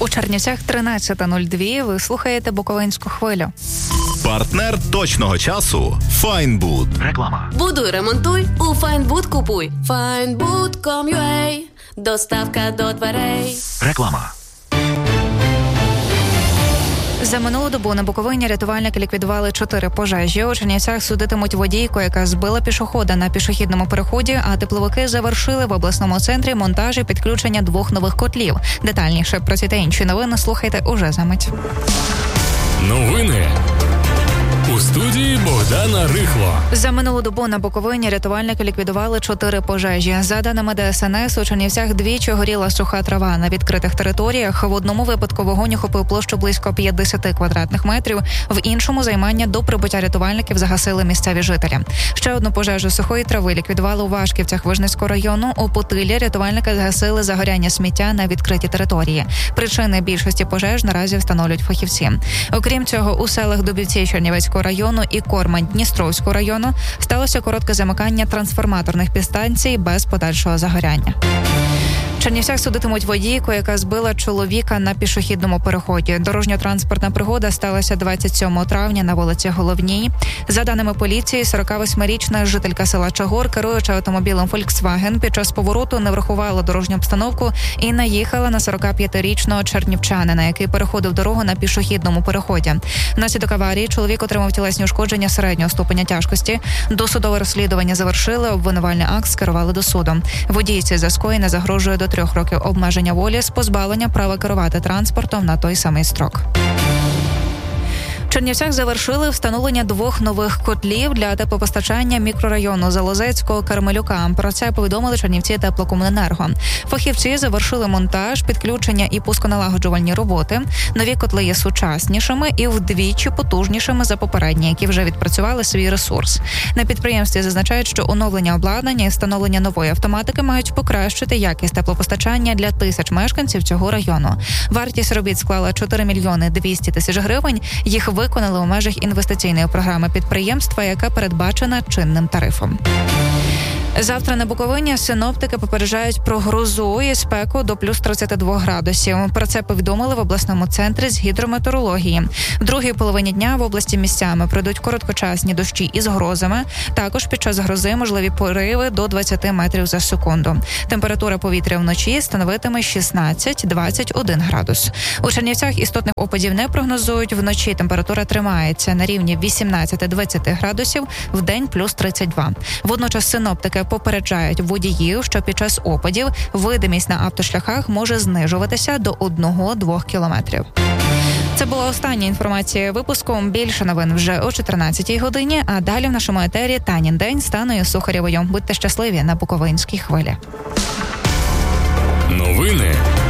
У Чернівцях 13:02. Ви слухаєте Буковинську хвилю. Партнер точного часу – Файнбуд. Реклама. Будуй, ремонтуй, у Файнбуд купуй. Findbood.com.ua. Доставка до дверей. Реклама. За минулу добу на Буковині рятувальники ліквідували 4 пожежі. У Чернівцях судитимуть водійку, яка збила пішохода на пішохідному переході, а тепловики завершили в обласному центрі монтаж і підключення 2 нових котлів. Детальніше про ці та інші новини слухайте уже за мить. Новини. У студії Богдана Рихло. За минулу добу на Буковині рятувальники ліквідували 4 пожежі. За даними ДСНС, у Чернівцях двічі горіла суха трава на відкритих територіях. В одному випадку вогонь охопив площу близько 50 квадратних метрів, в іншому займання до прибуття рятувальників загасили місцеві жителі. Ще одну пожежу сухої трави ліквідували у Вашківцях Вижницького району. У Путилі рятувальники загасили загоряння сміття на відкритій території. Причини більшості пожеж наразі встановлюють фахівці. Окрім цього, у селах Дубівці Чернівецького району і Кормань Дністровського району сталося коротке замикання трансформаторних підстанцій без подальшого загоряння. В Чернівцях судитимуть водійку, яка збила чоловіка на пішохідному переході. Дорожньо-транспортна пригода сталася 27 травня на вулиці Головній. За даними поліції, 48-річна жителька села Чагор, керуючи автомобілем Volkswagen, під час повороту не врахувала дорожню обстановку і наїхала на 45-річного чернівчанина, який переходив дорогу на пішохідному переході. Внаслідок аварії чоловік отримав тілесні ушкодження середнього ступеня тяжкості. Досудове розслідування завершили, обвинувальний акт скерували до суду. Водійці за скоєне загрожує до 3 років обмеження волі з позбавлення права керувати транспортом на той самий строк. В Чернівцях завершили встановлення 2 нових котлів для теплопостачання мікрорайону Залозецького Кармелюка. Про це повідомили Чернівці теплокомуненерго. Фахівці завершили монтаж, підключення і пусконалагоджувальні роботи. Нові котли є сучаснішими і вдвічі потужнішими за попередні, які вже відпрацювали свій ресурс. На підприємстві зазначають, що оновлення обладнання і встановлення нової автоматики мають покращити якість теплопостачання для тисяч мешканців цього району. Вартість робіт склала 4 мільйони 200 тисяч гривень. Їх виконали у межах інвестиційної програми підприємства, яка передбачена чинним тарифом. Завтра на Буковині синоптики попереджають про грозу і спеку до плюс 32 градусів. Про це повідомили в обласному центрі з гідрометеорології. В другій половині дня в області місцями пройдуть короткочасні дощі із грозами. Також під час грози можливі пориви до 20 метрів за секунду. Температура повітря вночі становитиме 16-21 градус. У Чернівцях істотних опадів не прогнозують. Вночі температура тримається на рівні 18-20 градусів, вдень плюс 32. Водночас синоптики попереджають водіїв, що під час опадів видимість на автошляхах може знижуватися до 1-2 кілометрів. Це була остання інформація випуску. Більше новин вже о 14-й годині, а далі в нашому етері Танін день з Таною Сухарєвою. Будьте щасливі на Буковинській хвилі. Новини